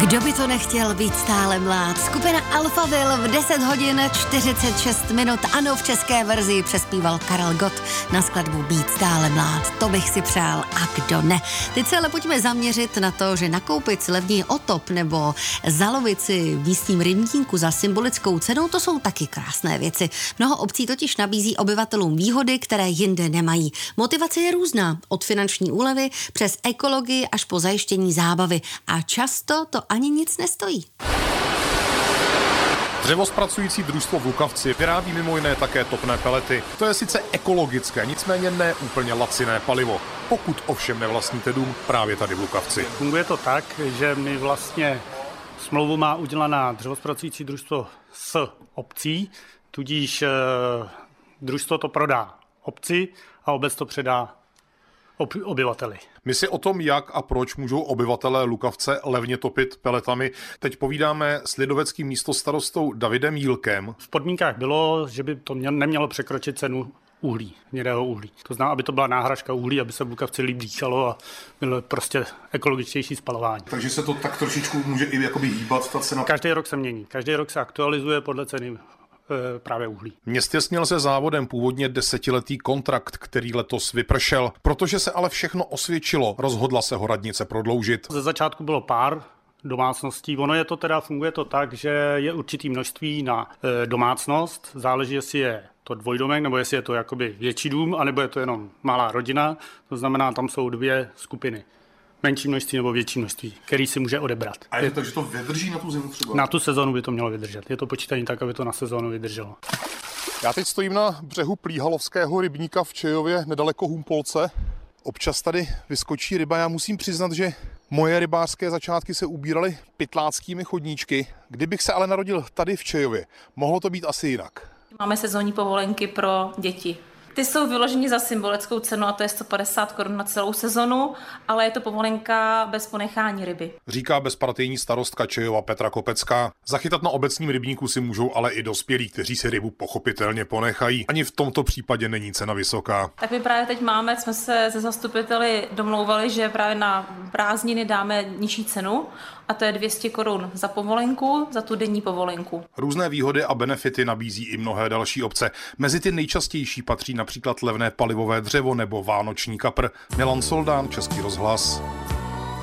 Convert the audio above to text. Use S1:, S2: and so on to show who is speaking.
S1: Kdo by to nechtěl být stále mlád? Skupina Alphaville v 10 hodin 46 minut. Ano, v české verzi přespíval Karel Gott na skladbu Být stále mlád. To bych si přál a kdo ne. Teď se ale pojďme zaměřit na to, že nakoupit si levný otop nebo zalovit si v místním rybníku za symbolickou cenou, to jsou taky krásné věci. Mnoho obcí totiž nabízí obyvatelům výhody, které jinde nemají. Motivace je různá, od finanční úlevy přes ekologii až po zajištění zábavy. A často to ani nic nestojí.
S2: Dřevozpracující družstvo v Lukavci vyrábí mimo jiné také topné pelety. To je sice ekologické, nicméně ne úplně laciné palivo. Pokud ovšem nevlastníte dům právě tady v Lukavci.
S3: Funguje to tak, že my vlastně smlouvu má udělaná dřevozpracující družstvo s obcí, tudíž družstvo to prodá obci a obec to předá obyvateli.
S2: My si o tom, jak a proč můžou obyvatelé Lukavce levně topit peletami, teď povídáme s lidoveckým místostarostou Davidem Jílkem.
S3: V podmínkách bylo, že by to nemělo překročit cenu uhlí, hnědého uhlí. To znamená, aby to byla náhražka uhlí, aby se v Lukavci líp dýchalo a bylo prostě ekologičtější spalování.
S2: Takže se to tak trošičku může i jakoby hýbat ta cena.
S3: Každý rok se mění, každý rok se aktualizuje podle ceny právě uhlí.
S2: Městě směl se závodem původně 10letý kontrakt, který letos vypršel. Protože se ale všechno osvědčilo, rozhodla se ho radnice prodloužit.
S3: Ze začátku bylo pár domácností. Funguje to tak, že je určitý množství na domácnost. Záleží, jestli je to dvojdomek, nebo jestli je to jakoby větší dům, anebo je to jenom malá rodina. To znamená, tam jsou dvě skupiny. Menší množství nebo větší množství, který si může odebrat.
S2: A je to tak, že to vydrží na tu zimu třeba?
S3: Na tu sezonu by to mělo vydržet. Je to počítané tak, aby to na sezónu vydrželo.
S2: Já teď stojím na břehu Plíhalovského rybníka v Čejově, nedaleko Humpolce. Občas tady vyskočí ryba. Já musím přiznat, že moje rybářské začátky se ubíraly pytláckými chodníčky. Kdybych se ale narodil tady v Čejově, mohlo to být asi jinak.
S4: Máme sezónní povolenky pro děti. Ty jsou vyloženy za symbolickou cenu a to je 150 korun na celou sezonu, ale je to povolenka bez ponechání ryby.
S2: Říká bezpartijní starostka Čejova Petra Kopecká. Zachytat na obecním rybníku si můžou ale i dospělí, kteří si rybu pochopitelně ponechají. Ani v tomto případě není cena vysoká.
S4: Tak my právě teď jsme se se zastupiteli domlouvali, že právě na prázdniny dáme nižší cenu a to je 200 korun za povolenku, za tu denní povolenku.
S2: Různé výhody a benefity nabízí i mnohé další obce. Mezi ty nejčastější patří například levné palivové dřevo nebo vánoční kapr. Milan Soldán, Český rozhlas.